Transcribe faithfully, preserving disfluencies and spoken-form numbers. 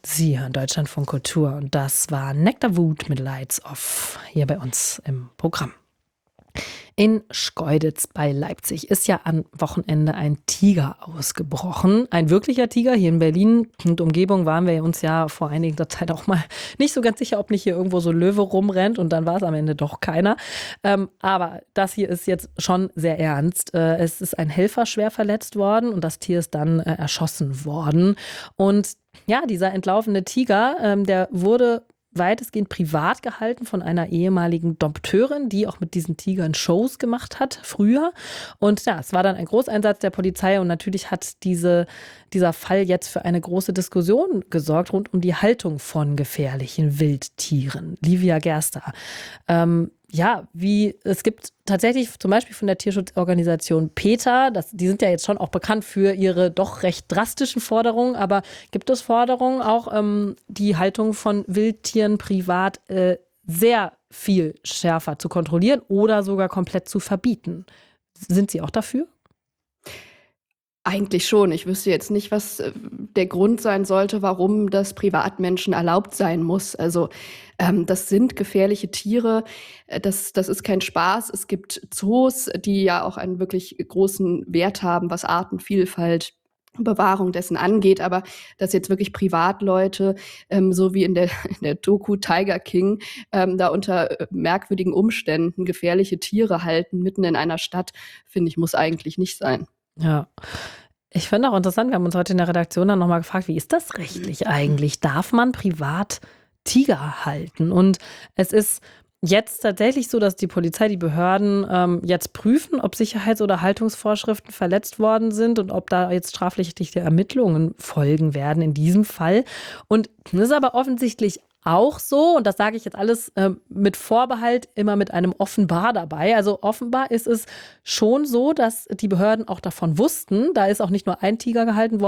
Sie hören Deutschlandfunk Kultur und das war Nektarwut mit Lights Off hier bei uns im Programm. In Schkeuditz bei Leipzig ist ja am Wochenende ein Tiger ausgebrochen. Ein wirklicher Tiger. Hier in Berlin und Umgebung waren wir uns ja vor einiger Zeit auch mal nicht so ganz sicher, ob nicht hier irgendwo so ein Löwe rumrennt, und dann war es am Ende doch keiner. Ähm, aber das hier ist jetzt schon sehr ernst. Äh, es ist ein Helfer schwer verletzt worden und das Tier ist dann äh, erschossen worden. Und ja, dieser entlaufene Tiger, ähm, der wurde weitestgehend privat gehalten von einer ehemaligen Dompteurin, die auch mit diesen Tigern Shows gemacht hat früher. Und ja, es war dann ein Großeinsatz der Polizei und natürlich hat diese, dieser Fall jetzt für eine große Diskussion gesorgt rund um die Haltung von gefährlichen Wildtieren. Livia Gerster, ähm, ja, wie es gibt tatsächlich zum Beispiel von der Tierschutzorganisation PETA, das, die sind ja jetzt schon auch bekannt für ihre doch recht drastischen Forderungen, aber gibt es Forderungen auch, ähm, die Haltung von Wildtieren privat äh, sehr viel schärfer zu kontrollieren oder sogar komplett zu verbieten? Sind Sie auch dafür? Eigentlich schon. Ich wüsste jetzt nicht, was äh, der Grund sein sollte, warum das Privatmenschen erlaubt sein muss. Also ähm, das sind gefährliche Tiere. Äh, Das, das ist kein Spaß. Es gibt Zoos, die ja auch einen wirklich großen Wert haben, was Artenvielfalt, Bewahrung dessen angeht. Aber dass jetzt wirklich Privatleute, ähm, so wie in der, in der Doku Tiger King, ähm, da unter äh, merkwürdigen Umständen gefährliche Tiere halten, mitten in einer Stadt, finde ich, muss eigentlich nicht sein. Ja. Ich finde auch interessant, wir haben uns heute in der Redaktion dann nochmal gefragt, wie ist das rechtlich eigentlich? Darf man privat Tiger halten? Und es ist jetzt tatsächlich so, dass die Polizei, die Behörden ähm, jetzt prüfen, ob Sicherheits- oder Haltungsvorschriften verletzt worden sind und ob da jetzt strafrechtliche Ermittlungen folgen werden in diesem Fall. Und es ist aber offensichtlich auch so, und das sage ich jetzt alles äh, mit Vorbehalt, immer mit einem offenbar dabei. Also offenbar ist es schon so, dass die Behörden auch davon wussten, da ist auch nicht nur ein Tiger gehalten worden,